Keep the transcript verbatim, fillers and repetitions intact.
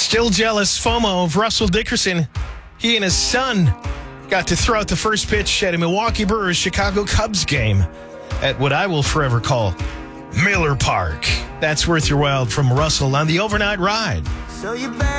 Still jealous FOMO of Russell Dickerson. He and his son got to throw out the first pitch at a Milwaukee Brewers Chicago Cubs game at what I will forever call Miller Park. That's worth your while from Russell on the overnight ride. So you better